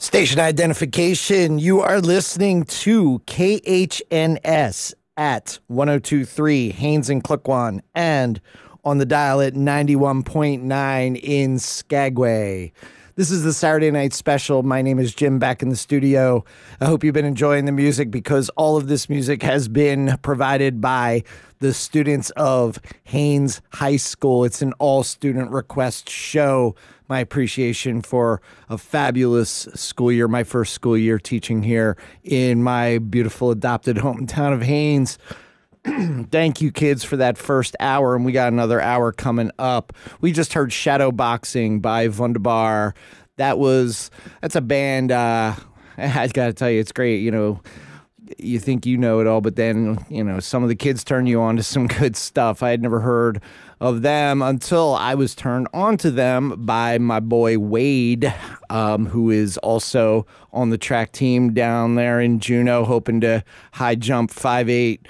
Station identification. You are listening to KHNS at 1023 Haynes and Clickwan and on the dial at 91.9 in Skagway. This is the Saturday Night Special. My name is Jim, back in the studio. I hope you've been enjoying the music because all of this music has been provided by the students of Haynes High School. It's an all-student request show. My appreciation for a fabulous school year, my first school year teaching here in my beautiful adopted hometown of Haynes. Thank you, kids, for that first hour, and we got another hour coming up. We just heard Shadow Boxing by Wunderbar. That's a band, I got to tell you, it's great. You know, you think you know it all, but then, you know, some of the kids turn you on to some good stuff. I had never heard of them until I was turned on to them by my boy Wade, who is also on the track team down there in Juneau, hoping to high jump 5'8",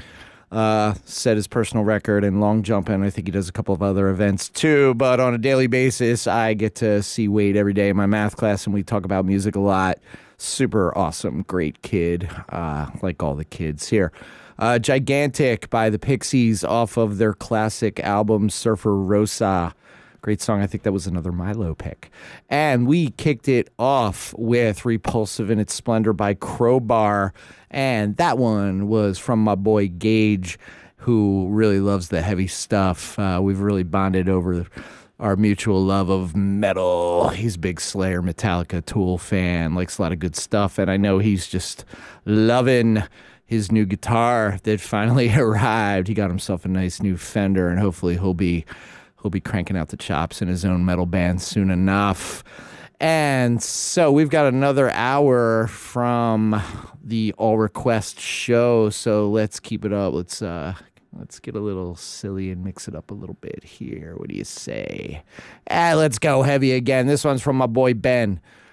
set his personal record in long jump, and I think he does a couple of other events too. But on a daily basis, I get to see Wade every day in my math class, and we talk about music a lot. Super awesome, great kid, like all the kids here. Gigantic by the Pixies off of their classic album Surfer Rosa. Great song. I think that was another Milo pick. And we kicked it off with Repulsive in Its Splendor by Crowbar. And that one was from my boy Gage, who really loves the heavy stuff. We've really bonded over our mutual love of metal. He's a big Slayer, Metallica, Tool fan, likes a lot of good stuff. And I know he's just loving his new guitar that finally arrived. He got himself a nice new Fender, and hopefully he'll be cranking out the chops in his own metal band soon enough. And so we've got another hour from the all request show. So let's keep it up. Let's get a little silly and mix it up a little bit here. What do you say? Let's go heavy again. This one's from my boy Ben,